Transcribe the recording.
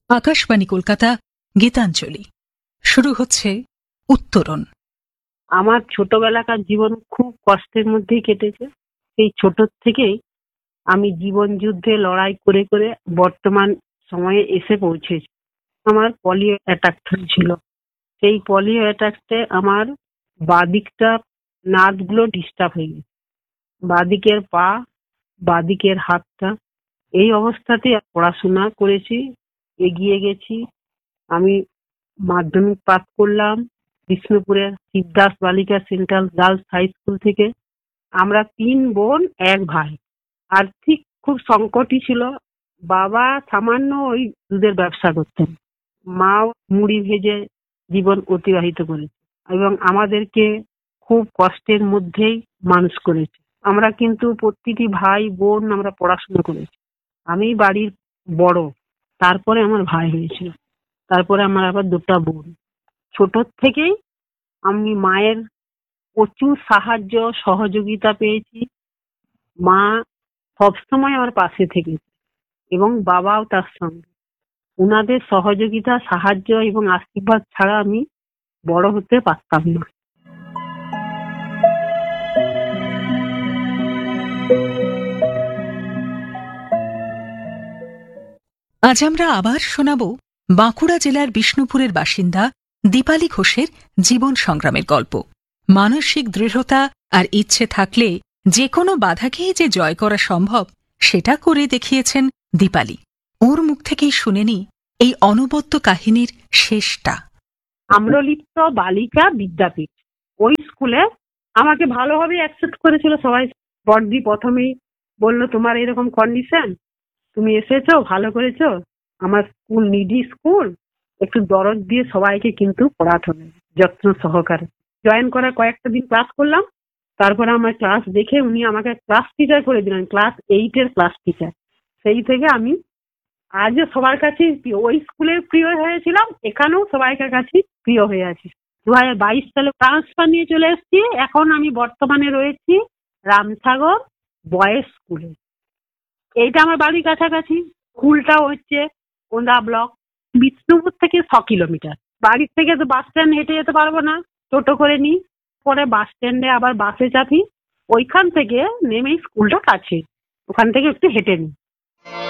আকাশবাণী কলকাতা, গীতাঞ্জলি। শুরু হচ্ছে উত্তরণ। আমার ছোটবেলাকার জীবন খুব কষ্টের মধ্যেই কেটেছে। সেই ছোট থেকেই আমি জীবন যুদ্ধে লড়াই করে করে বর্তমান সময়ে এসে পৌঁছেছি। আমার পলিও অ্যাটাক হয়েছিল। সেই পলিও অ্যাটাকতে আমার বাদিকটা নার্ভগুলো ডিস্টার্ব হয়ে গেছে। বাদিকের পা, বাদিকের হাতটা, এই অবস্থাতে পড়াশোনা করেছি, এগিয়ে গেছি। আমি মাধ্যমিক পাস করলাম বিষ্ণুপুরের শিবদাস বালিকা সেন্ট্রাল গার্লস হাই স্কুল থেকে। আমরা 3 বোন 1 ভাই। আর্থিক খুব সংকটই ছিল। বাবা সামান্য ওই দুধের ব্যবসা করতেন, মাও মুড়ি ভেজে জীবন অতিবাহিত করেছে এবং আমাদেরকে খুব কষ্টের মধ্যেই মানুষ করেছে। আমরা কিন্তু প্রতিটি ভাই বোন আমরা পড়াশোনা করেছি। আমি বাড়ির বড়, তারপরে আমার ভাই হয়েছিল, তারপরে আমার আবার 2টা বোন। ছোট থেকেই আমি মায়ের প্রচুর সাহায্য সহযোগিতা পেয়েছি। মা সবসময় আমার পাশে থেকেছে এবং বাবাও তার সঙ্গে। উনাদের সহযোগিতা, সাহায্য এবং আশীর্বাদ ছাড়া আমি বড় হতে পারতাম না। আজ আমরা আবার শোনাব বাঁকুড়া জেলার বিষ্ণুপুরের বাসিন্দা দীপালি ঘোষের জীবন সংগ্রামের গল্প। মানসিক দৃঢ়তা আর ইচ্ছে থাকলে যে কোনো বাধাকেই যে জয় করা সম্ভব, সেটা করে দেখিয়েছেন দীপালি। ওর মুখ থেকেই শুনেনি এই অনবদ্য কাহিনীর শেষটা। আম্রলিপ্ত বালিকা বিদ্যাপীঠ, ওই স্কুলে আমাকে ভালোভাবে অ্যাকসেপ্ট করেছিল সবাই। বড়দি প্রথমেই বলল, তোমার এরকম কন্ডিশন, তুমি এসেছো, ভালো করেছো। আমার স্কুল নিডি স্কুল, একটু দরদ দিয়ে সবাইকে কিন্তু পড়াতে হবে যত্ন সহকারে। জয়েন করার কয়েকটা দিন ক্লাস করলাম, তারপরে আমার ক্লাস দেখে উনি আমাকে ক্লাস টিচার করে দিলেন, ক্লাস 8-এর ক্লাস টিচার। সেই থেকে আমি আজও সবার কাছে ওই স্কুলের প্রিয় হয়েছিলাম, এখানেও সবাইকার কাছে প্রিয় হয়ে আছি। 2022 সালে ট্রান্সফার নিয়ে চলে এসেছি। এখন আমি বর্তমানে রয়েছি রামসাগর বয়েজ স্কুলে। এইটা আমার বাড়ির কাছাকাছি। স্কুলটা হচ্ছে ওন্দা ব্লক, বিষ্ণুপুর থেকে 6 কিলোমিটার। বাড়ির থেকে তো বাস স্ট্যান্ড হেঁটে যেতে পারবো না, টোটো করে নিই, পরে বাস স্ট্যান্ডে আবার বাসে চাপি, ওইখান থেকে নেমেই স্কুলটা কাছে, ওখান থেকে একটু হেঁটে নিই।